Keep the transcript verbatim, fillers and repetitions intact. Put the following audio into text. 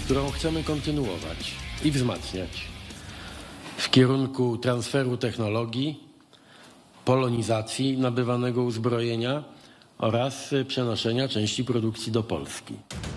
którą chcemy kontynuować i wzmacniać w kierunku transferu technologii, polonizacji nabywanego uzbrojenia oraz przenoszenia części produkcji do Polski.